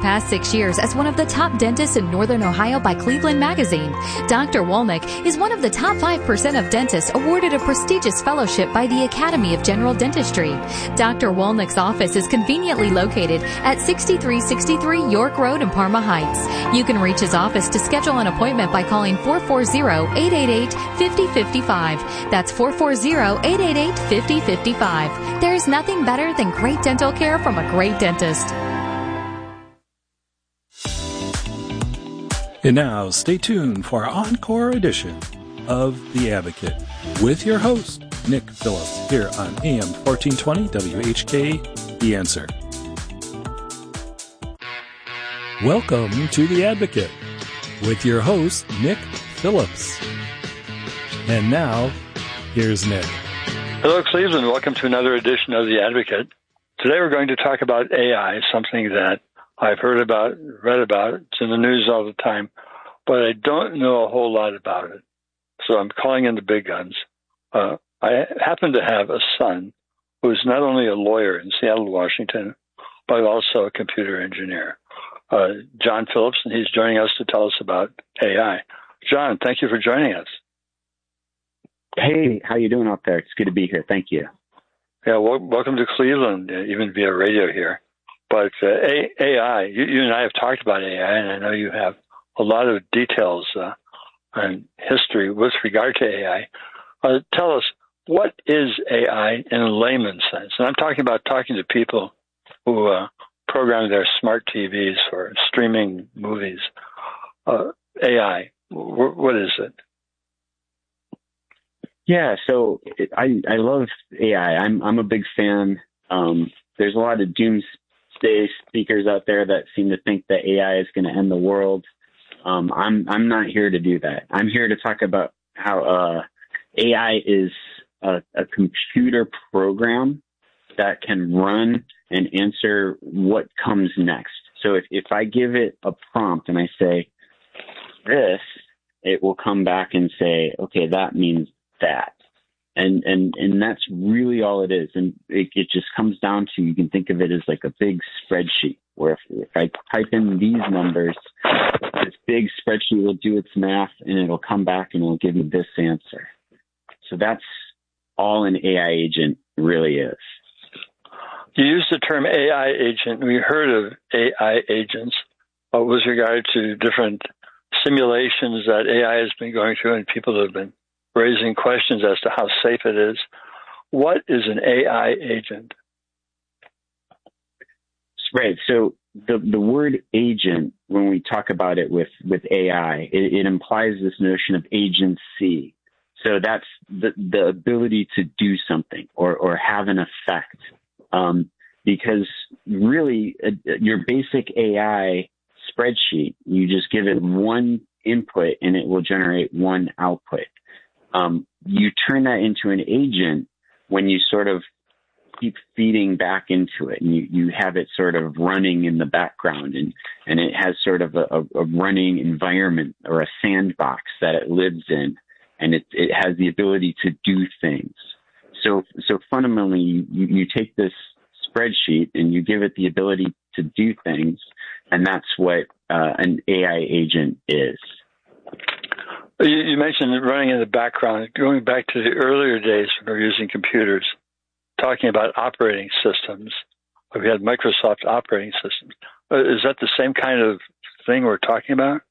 past 6 years as one of the top dentists in Northern Ohio by Cleveland Magazine. Dr. Wolnick is one of the top 5% of dentists awarded a prestigious fellowship by the Academy of General Dentistry. Dr. Wolnick's office is conveniently located at 6363 York Road in Parma Heights. You can reach his office to schedule an appointment by calling 440-888-5055. That's 440-888-5055. There's nothing better than great dental care from a great dentist. And now, stay tuned for our encore edition of The Advocate with your host, Nick Phillips, here on AM 1420 WHK, The Answer. Welcome to The Advocate with your host, Nick Phillips. And now, here's Nick. Hello, Cleveland. Welcome to another edition of The Advocate. Today we're going to talk about AI, something that I've heard about, read about. It's in the news all the time, but I don't know a whole lot about it. So I'm calling in the big guns. I happen to have a son who's not only a lawyer in Seattle, Washington, but also a computer engineer, John Phillips, and he's joining us to tell us about AI. John, thank you for joining us. Hey, how you doing out there? It's good to be here. Thank you. Yeah, welcome to Cleveland, even via radio here. But AI, you and I have talked about AI, and I know you have a lot of details and history with regard to AI. Tell us, what is AI in a layman's sense? And I'm talking about talking to people who program their smart TVs for streaming movies. AI, what is it? Yeah, so I love AI. I'm a big fan. There's a lot of doomsday speakers out there that seem to think that AI is going to end the world. I'm not here to do that. I'm here to talk about how AI is a computer program that can run and answer what comes next. So if I give it a prompt and I say this, it will come back and say, okay, that means that. And that's really all it is. And it just comes down to, you can think of it as like a big spreadsheet where if I type in these numbers, this big spreadsheet will do its math and it'll come back and it'll give you this answer. So that's all an AI agent really is. You used the term AI agent. We heard of AI agents with regard to different simulations that AI has been going through and people have been raising questions as to how safe it is. What is an AI agent? Right. So the word agent, when we talk about it with AI, it implies this notion of agency. So that's the ability to do something or have an effect. Because really, your basic AI spreadsheet, you just give it one input and it will generate one output. You turn that into an agent when you sort of keep feeding back into it and you have it sort of running in the background and it has sort of a running environment or a sandbox that it lives in, and it has the ability to do things. So fundamentally, you take this spreadsheet and you give it the ability to do things, and that's what an AI agent is. You mentioned it running in the background. Going back to the earlier days when we were using computers, talking about operating systems, we had Microsoft operating systems. Is that the same kind of thing we're talking about?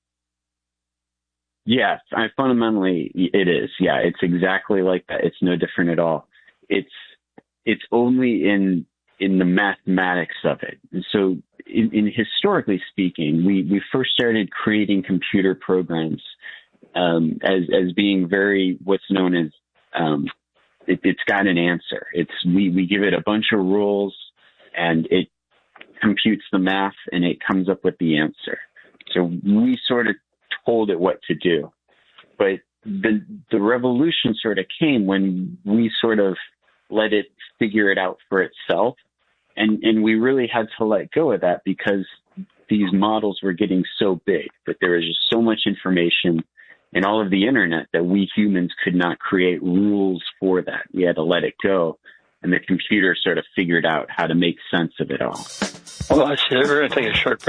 Yes, fundamentally it is. Yeah, it's exactly like that. It's no different at all. It's only in the mathematics of it. And so in historically speaking, we first started creating computer programs as being very what's known as it's got an answer. We give it a bunch of rules and it computes the math and it comes up with the answer. So we sort of told it what to do. But the revolution sort of came when we sort of let it figure it out for itself. And we really had to let go of that because these models were getting so big, but there was just so much information and all of the internet that we humans could not create rules for that. We had to let it go. And the computer sort of figured out how to make sense of it all. Well, we're going to take a short break.